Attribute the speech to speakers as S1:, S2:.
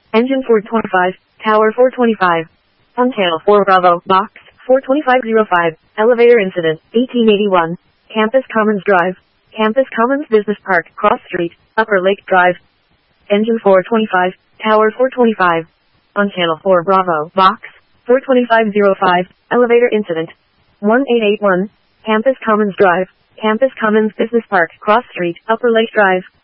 S1: Engine 425, Tower 425. On channel 4 Bravo, Box 42505, Elevator Incident, 1881. Campus Commons Drive, Campus Commons Business Park, Cross Street, Upper Lake Drive. Engine 425, Tower 425. On channel 4 Bravo, Box 42505, Elevator Incident, 1881. Campus Commons Drive, Campus Commons Business Park, Cross Street, Upper Lake Drive.